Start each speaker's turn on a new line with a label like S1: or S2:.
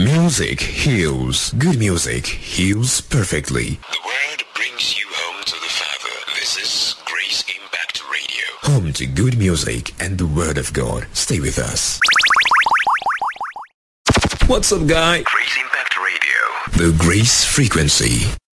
S1: Music heals. Good music heals perfectly.
S2: The word brings you home to the Father. This is Grace Impact Radio.
S1: Home to good music and the Word of God. Stay with us. What's up, guy?
S2: Grace Impact Radio.
S1: The Grace Frequency.